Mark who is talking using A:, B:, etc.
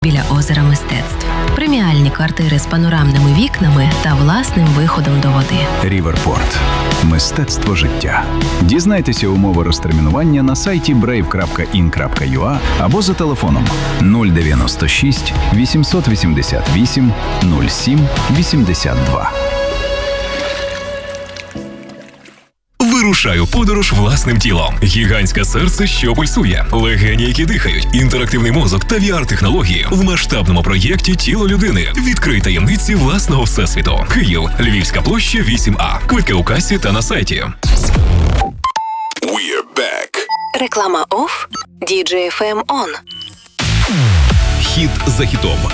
A: біля озера Мистецтв. Преміальні квартири з панорамними вікнами та власним виходом до води.
B: Ріверпорт. Мистецтво життя. Дізнайтеся умови розтермінування на сайті brave.in.ua або за телефоном 096 888 07 82.
C: Вирушаю подорож власним тілом. Гігантське серце, що пульсує, легені, які дихають, інтерактивний мозок та VR-технології в масштабному проєкті «Тіло людини». Відкрий таємниці власного всесвіту. Київ, Львівська площа, 8А. Квитки у касі та на сайті.
D: We're back.
A: Реклама off, DJ FM on.
C: Хіт за хітом.